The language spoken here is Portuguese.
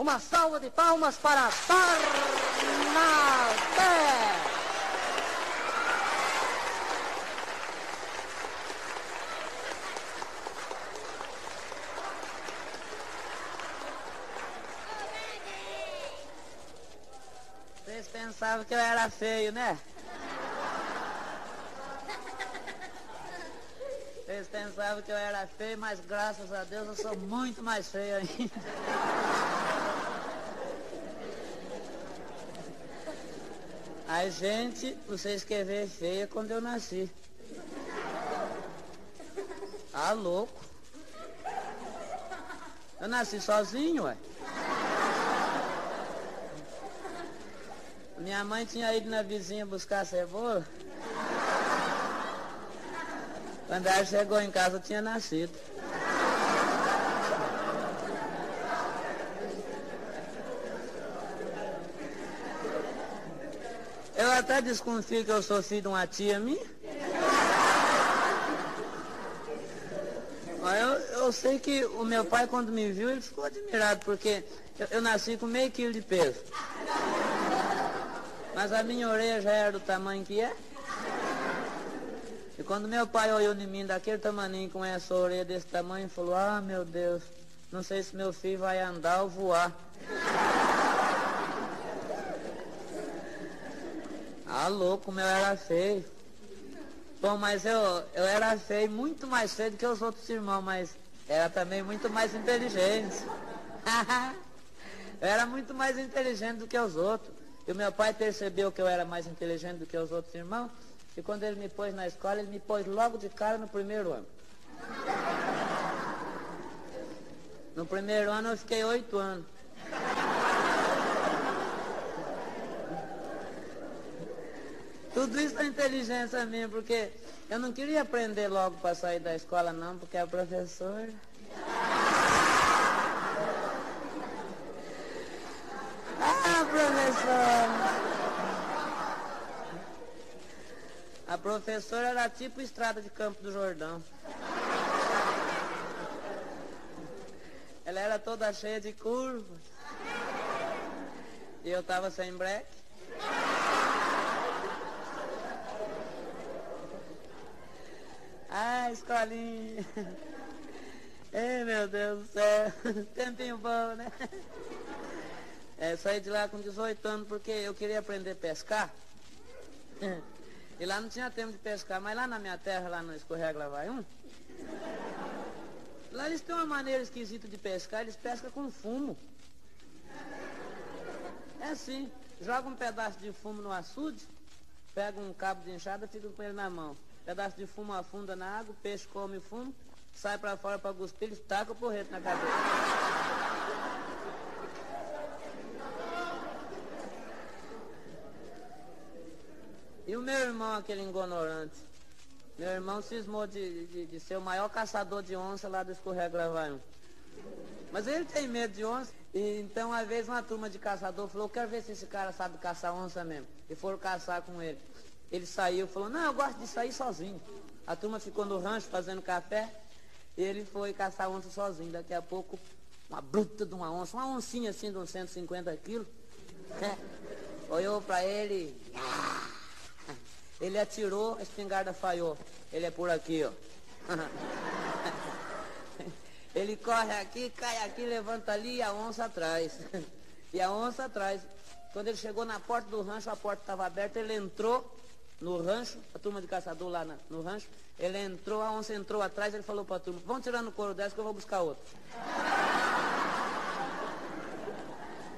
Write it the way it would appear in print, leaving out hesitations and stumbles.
Uma salva de palmas para Barnabé. Vocês pensavam que eu era feio, né? Vocês pensavam que eu era feio, mas graças a Deus eu sou muito mais feio ainda. Ai, gente, vocês querem ver feia quando eu nasci. Ah, louco. Eu nasci sozinho, ué. Minha mãe tinha ido na vizinha buscar cebola. Quando ela chegou em casa, eu tinha nascido. Eu até desconfio que eu sou filho de uma tia minha. Eu sei que o meu pai, quando me viu, ele ficou admirado, porque eu nasci com meio quilo de peso. Mas a minha orelha já era do tamanho que é. E quando meu pai olhou em mim daquele tamaninho com essa orelha desse tamanho, falou: ah, meu Deus, não sei se meu filho vai andar ou voar. Ah, louco, o meu era feio. Bom, mas eu era feio, muito mais feio do que os outros irmãos, mas era também muito mais inteligente. Eu era muito mais inteligente do que os outros. E o meu pai percebeu que eu era mais inteligente do que os outros irmãos. E quando ele me pôs na escola, ele me pôs logo de cara no primeiro ano. No primeiro ano eu fiquei 8 anos. Tudo isso é inteligência minha, porque eu não queria aprender logo para sair da escola não, porque a professora... Ah, professora! A professora era tipo Estrada de Campo do Jordão. Ela era toda cheia de curvas. E eu tava sem breque. Ah, escolinha. Ei, meu Deus do céu. Tempinho bom, né? Saí de lá com 18 anos porque eu queria aprender a pescar. E lá não tinha tempo de pescar, mas lá na minha terra, lá no Escorrega Lavaium, lá eles têm uma maneira esquisita de pescar, eles pescam com fumo. É assim, joga um pedaço de fumo no açude, pega um cabo de enxada e fica com ele na mão. Pedaço de fumo afunda na água, o peixe come o fumo, sai pra fora pra cuspir, eles tacam o porrete na cabeça. E o meu irmão, aquele ignorante, meu irmão cismou de ser o maior caçador de onça lá do Escorrega Lavaium. Mas ele tem medo de onça, e então uma vez uma turma de caçador falou: quero ver se esse cara sabe caçar onça mesmo. E foram caçar com ele. Ele saiu e falou: não, eu gosto de sair sozinho. A turma ficou no rancho fazendo café, e ele foi caçar onça sozinho. Daqui a pouco, uma bruta de uma onça, uma oncinha assim de uns 150 quilos, olhou pra ele. Ele atirou, a espingarda falhou. Ele é por aqui, ó. Ele corre aqui, cai aqui, levanta ali e a onça atrás. E a onça atrás. Quando ele chegou na porta do rancho, a porta estava aberta, ele entrou no rancho, a turma de caçador lá no rancho, ele entrou, a onça entrou atrás, ele falou para a turma: vão tirando o couro dessa que eu vou buscar outra.